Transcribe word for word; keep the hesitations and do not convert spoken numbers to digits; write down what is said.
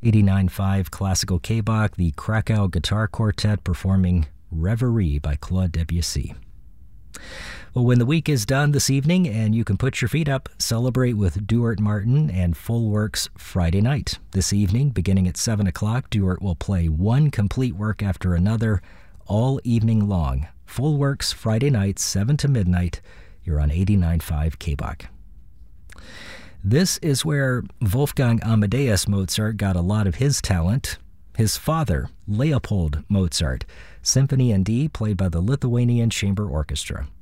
eighty-nine point five Classical K-Bach, the Krakow Guitar Quartet performing Reverie by Claude Debussy. Well, when the week is done this evening and you can put your feet up, celebrate with Duart Martin and Full Works Friday night. This evening, beginning at seven o'clock, Duart will play one complete work after another all evening long. Full Works Friday night, seven to midnight. You're on eighty-nine point five K-Bach. This is where Wolfgang Amadeus Mozart got a lot of his talent. His father, Leopold Mozart, Symphony in D, played by the Lithuanian Chamber Orchestra.